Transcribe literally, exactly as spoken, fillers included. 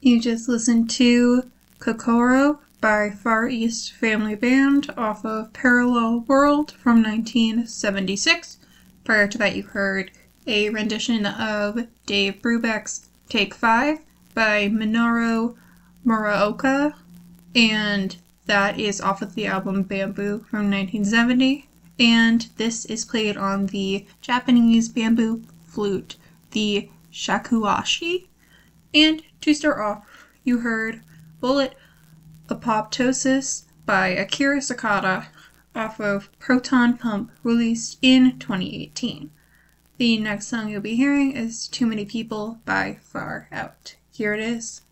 You just listened to Kokoro by Far East Family Band off of Parallel World from nineteen seventy-six. Prior to that, you heard a rendition of Dave Brubeck's Take Five by Minoru Muraoka, and that is off of the album Bamboo from nineteen seventy. And this is played on the Japanese bamboo flute, the shakuhachi. And to start off, you heard Bullet Apoptosis by Akira Sakata off of Proton Pump, released in twenty eighteen. The next song you'll be hearing is Too Many People by Far Out. Here it is.